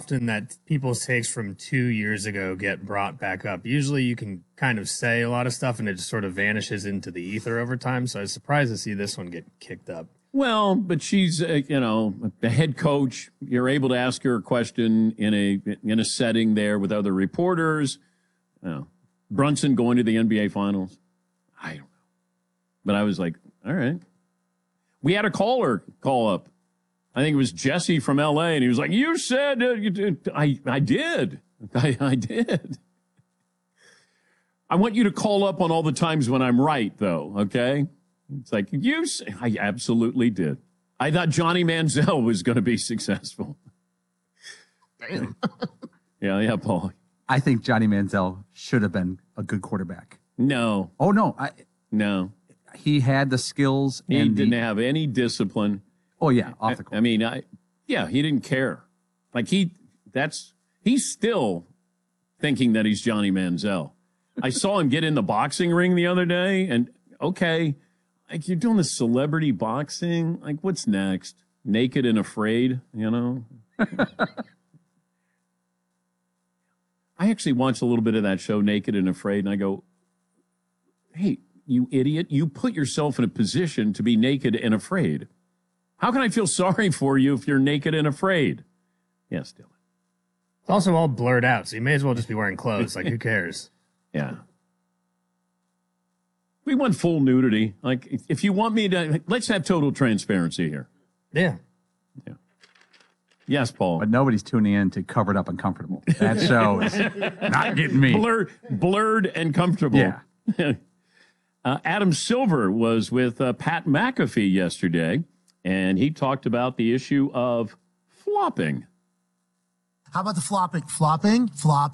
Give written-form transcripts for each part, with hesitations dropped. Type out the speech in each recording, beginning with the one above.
often that people's takes from 2 years ago get brought back up. Usually you can kind of say a lot of stuff and it just sort of vanishes into the ether over time. So I was surprised to see this one get kicked up. Well, but she's, the head coach. You're able to ask her a question in a setting there with other reporters. Brunson going to the NBA Finals. I don't know. But I was like, all right. We had a caller call up. I think it was Jesse from L.A., and he was like, you said, you did. I did. I did. I want you to call up on all the times when I'm right, though, okay? It's like, I absolutely did. I thought Johnny Manziel was going to be successful. Damn. Yeah, Paul. I think Johnny Manziel should have been a good quarterback. No. Oh, no. No. He had the skills. He didn't have any discipline. Oh, yeah, off the court. I mean, he didn't care. Like, he's still thinking that he's Johnny Manziel. I saw him get in the boxing ring the other day, and, okay, like, you're doing the celebrity boxing. Like, what's next? Naked and Afraid, I actually watched a little bit of that show, Naked and Afraid, and I go, hey, you idiot, you put yourself in a position to be naked and afraid. How can I feel sorry for you if you're naked and afraid? Yes, Dylan. It's also all blurred out, so you may as well just be wearing clothes. Like, who cares? Yeah. We want full nudity. Like, if you want me to, let's have total transparency here. Yeah. Yes, Paul. But nobody's tuning in to Covered Up and Comfortable. That show is not getting me. Blurred and comfortable. Yeah. Adam Silver was with Pat McAfee yesterday, and he talked about the issue of flopping. How about the flopping? Flopping.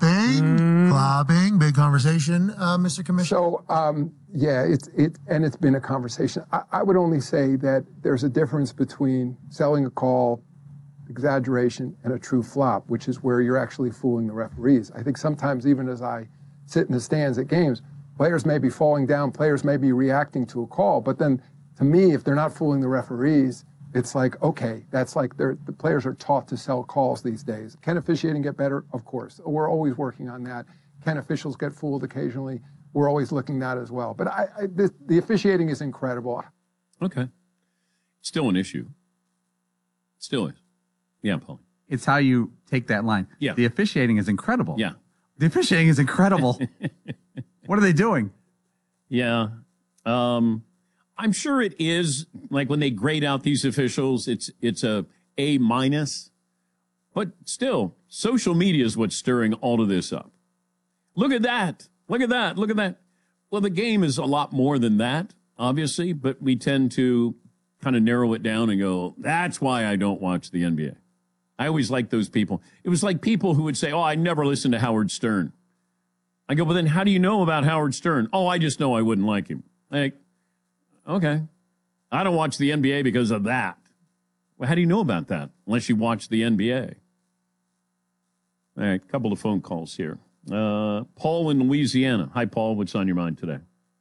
Big conversation, Mr. Commissioner. So, it's been a conversation. I would only say that there's a difference between selling a call, exaggeration, and a true flop, which is where you're actually fooling the referees. I think sometimes, even as I sit in the stands at games, players may be falling down, players may be reacting to a call, but then to me, if they're not fooling the referees, it's like, okay, that's like the players are taught to sell calls these days. Can officiating get better? Of course. We're always working on that. Can officials get fooled occasionally? We're always looking at that as well. But the officiating is incredible. Okay. Still an issue. Still is. Yeah, Paul. It's how you take that line. Yeah. The officiating is incredible. Yeah. The officiating is incredible. What are they doing? Yeah. I'm sure it is, like when they grade out these officials, it's a A-. But still, social media is what's stirring all of this up. Look at that. Look at that. Look at that. Well, the game is a lot more than that, obviously, but we tend to kind of narrow it down and go, that's why I don't watch the NBA. I always liked those people. It was like people who would say, I never listened to Howard Stern. I go, well, then how do you know about Howard Stern? I just know I wouldn't like him. Like, okay. I don't watch the NBA because of that. Well, how do you know about that? Unless you watch the NBA. All right, a couple of phone calls here. Paul in Louisiana. Hi, Paul. What's on your mind today?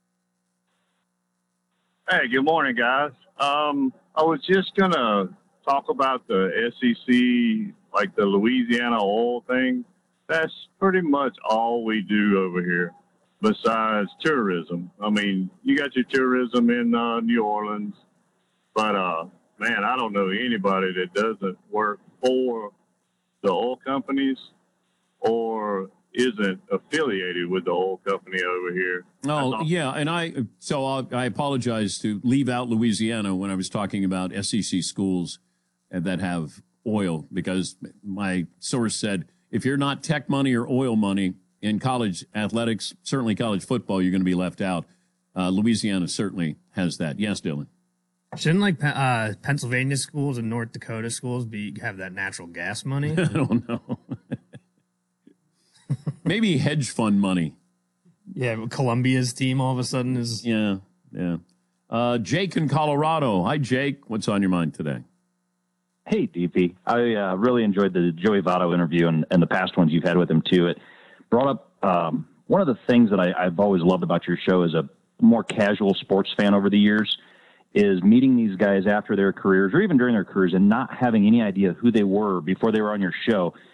Hey, good morning, guys. I was just going to talk about the SEC, like the Louisiana oil thing. That's pretty much all we do over here besides tourism. I mean, you got your tourism in New Orleans, but, man, I don't know anybody that doesn't work for the oil companies or isn't affiliated with the oil company over here. Oh, yeah, and I apologize to leave out Louisiana when I was talking about SEC schools that have oil, because my source said if you're not tech money or oil money in college athletics, certainly college football, you're going to be left out. Louisiana certainly has that. Yes, Dylan. Shouldn't Pennsylvania schools and North Dakota schools have that natural gas money? I don't know. Maybe hedge fund money. Yeah, Columbia's team all of a sudden is... Yeah. Jake in Colorado. Hi, Jake. What's on your mind today? Hey, DP. I really enjoyed the Joey Votto interview and the past ones you've had with him, too. It brought up one of the things that I've always loved about your show as a more casual sports fan over the years is meeting these guys after their careers or even during their careers and not having any idea who they were before they were on your show.